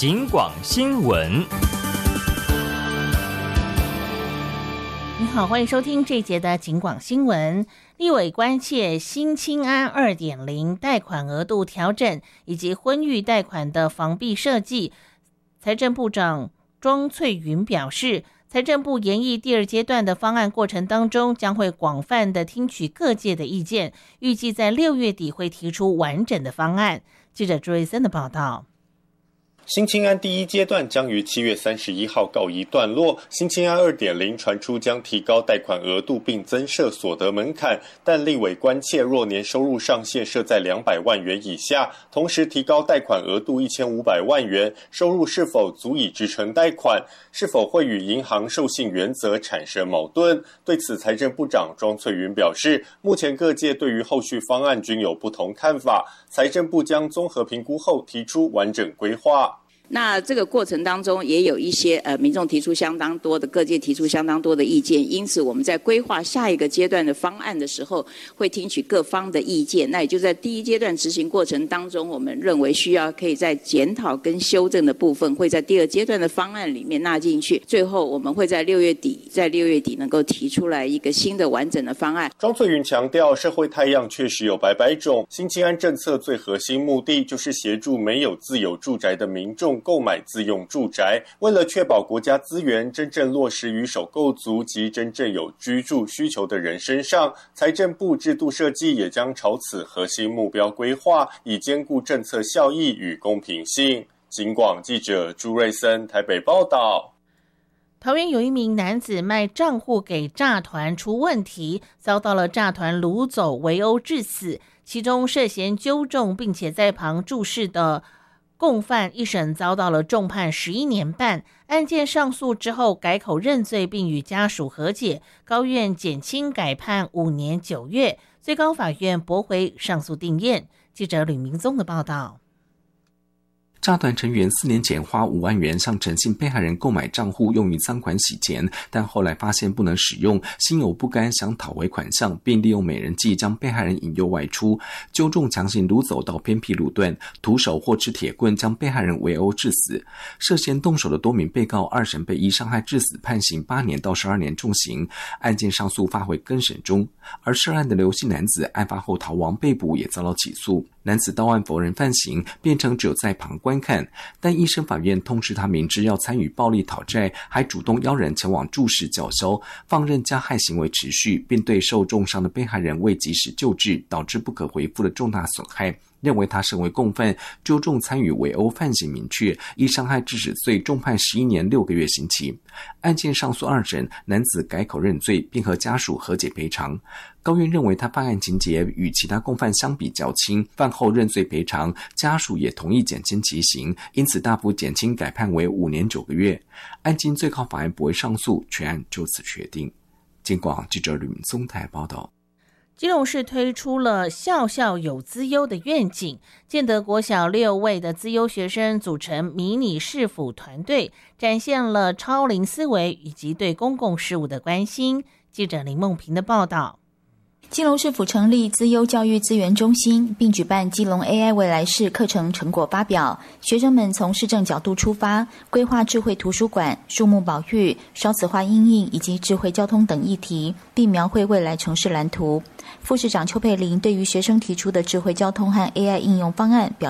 警广新闻。 你好，欢迎收听这一节的警广新闻。立委关切新青安 2.0 贷款额度调整以及婚育贷款的防弊设计。财政部长庄翠云表示，财政部研议第二阶段的方案过程当中，将会广泛的听取各界的意见，预计在6月底会提出完整的方案。记者朱瑞森的报道。 新青安第一阶段将于7月31号告一段落。新青安 2.0 传出将提高贷款额度并增设所得门槛，但立委关切若年收入上限设在200万元以下，同时提高贷款额度1500万元，收入是否足以支撑贷款？是否会与银行授信原则产生矛盾？对此，财政部长庄翠云表示，目前各界对于后续方案均有不同看法，财政部将综合评估后提出完整规划。 那这个过程当中也有一些民众提出相当多的，各界提出相当多的意见，因此我们在规划下一个阶段的方案的时候，会听取各方的意见。那也就在第一阶段执行过程当中，我们认为需要可以在检讨跟修正的部分，会在第二阶段的方案里面纳进去。最后我们会在6月底能够提出来一个新的完整的方案。 庄翠云强调，社会态样确实有百百种，新青安政策最核心目的就是协助没有自有住宅的民众购买自用住宅，为了确保国家资源真正落实于首购族及真正有居住需求的人身上，财政部制度设计也将朝此核心目标规划，以兼顾政策效益与公平性。警广记者朱瑞森台北报道。 桃园有一名男子卖账户给诈团出问题，遭到了诈团掳走围殴致死，其中涉嫌纠众并且在旁注视的共犯一审遭到了重判11年半，案件上诉之后改口认罪并与家属和解，高院减轻改判5年9月，最高法院驳回上诉定谳。记者吕明宗的报道。 诈团成员4年前花5万元向陈姓被害人购买账户用于赃款洗钱，但后来发现不能使用，心有不甘想讨回款项，并利用美人计将被害人引诱外出，纠众强行掳走到偏僻路段，徒手或持铁棍将被害人围殴致死。涉嫌动手的多名被告2审被依伤害致死判刑8年到12年重刑，案件上诉发回更审中。而涉案的刘姓男子案发后逃亡被捕，也遭到起诉。男子到案否认犯行，辩称只有在旁观看，但一审法院通知他明知要参与暴力讨债，还主动邀人前往注视叫嚣，放任加害行为持续，并对受重伤的被害人未及时救治，导致不可回复的重大损害，认为他身为共犯，纠众参与围殴犯行明确，依伤害致死罪重判11年6个月刑期。案件上诉2审，男子改口认罪，并和家属和解赔偿。高院认为他犯案情节与其他共犯相比较轻，犯后认罪赔偿，家属也同意减轻其刑，因此大幅减轻改判为5年9个月。案经最高法院驳回上诉，全案就此确定。警广记者吕明松台报道。 基隆市推出了校校有资优的愿景，建德国小6位的资优学生组成迷你市府团队，展现了超龄思维以及对公共事务的关心。记者林梦平的报道。 基隆市府成立资优教育资源中心，并举办基隆 AI 未来式课程成果发表。学生们从市政角度出发，规划智慧图书馆、树木保育、少子化因应以及智慧交通等议题，并描绘未来城市蓝图。副市长邱佩玲对于学生提出的智慧交通和 AI 应用方案表